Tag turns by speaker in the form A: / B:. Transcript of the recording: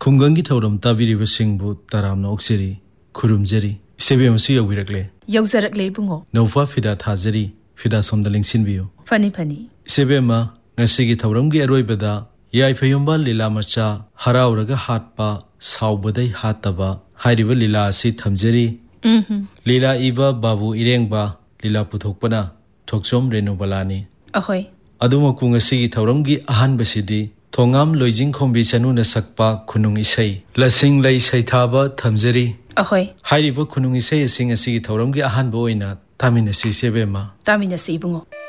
A: ꯈꯨꯡꯒꯪꯒꯤ ꯊꯧꯔꯝ ꯇꯥꯕꯤꯔꯤꯕꯁꯤꯡꯕꯨ ꯇꯔꯥꯝꯅ ꯑꯣꯛꯆꯔꯤ ꯈꯨꯔꯨꯝꯖꯔꯤ ꯏꯁꯩꯕꯦꯝ ꯑꯃꯁꯨ ꯌꯧꯕꯤꯔꯛꯂꯦ
B: ꯌꯧꯖꯔꯛꯂꯦ ꯏꯕꯨꯡꯉꯣ
A: ꯅꯧꯐꯥ ꯐꯤꯗꯥ ꯊꯥꯖꯔꯤ ꯐꯤꯗꯥ ꯁꯣꯝꯗ ꯂꯦꯡꯁꯤꯟꯕꯤꯌꯨ
B: ꯐꯅꯤ ꯐꯅꯤ
A: ꯏꯁꯩꯕꯦꯝ ꯉꯁꯤꯒꯤ ꯊꯧꯔꯝꯒꯤ ꯑꯔꯣꯏꯕꯗ ꯌꯥꯏꯐ ꯌꯨꯝꯕ ꯂꯤꯂꯥ ꯃꯆꯥ ꯍꯔꯥꯎꯔꯒ ꯍꯥꯠꯄ ꯁꯥꯎꯕꯗꯩ ꯍꯥꯠꯇꯕ ꯍꯥꯏꯔꯤꯕ ꯂꯤꯂꯥ ꯑꯁꯤ ꯊꯝꯖꯔꯤ ꯂꯤꯂꯥ ꯏꯕ ꯕꯥꯕꯨ ꯏꯔꯦꯡꯕ ꯂꯤꯂꯥ ꯄꯨꯊꯣꯛꯄꯅ ꯊꯣꯛꯆꯣꯝ ꯔꯦꯅꯨꯕꯂꯥꯅꯤ
B: ꯑꯍꯣꯏ
A: ꯑꯗꯨꯃꯛꯄꯨ ꯉꯁꯤꯒꯤ ꯊꯧꯔꯝꯒꯤ ꯑꯍꯥꯟꯕꯁꯤꯗꯤ ꯊꯣꯉꯥꯝ ꯂꯣꯏꯖꯤꯡ ꯈꯣꯝꯕꯤ ꯆꯅꯨꯅ ꯁꯛꯄ ꯈꯨꯅꯨꯡ ꯏꯁꯩ ꯂꯁꯤꯡ ꯂꯩ ꯁꯩꯊꯥꯕ ꯊꯝꯖꯔꯤ
B: ꯑꯍꯣꯏ
A: ꯍꯥꯏꯔꯤꯕ ꯈꯨꯅꯨꯡ ꯏꯁꯩ ꯑꯁꯤ ꯉꯁꯤꯒꯤ ꯊꯧꯔꯝꯒꯤ ꯑꯍꯥꯟꯕ ꯑꯣꯏꯅ ꯇꯥꯃꯤꯟꯅꯁꯤ ꯏꯆꯦꯕꯦꯝꯃ
B: ꯇꯥꯃꯤꯟꯅꯁꯤ ꯏꯕꯨꯡꯉꯣ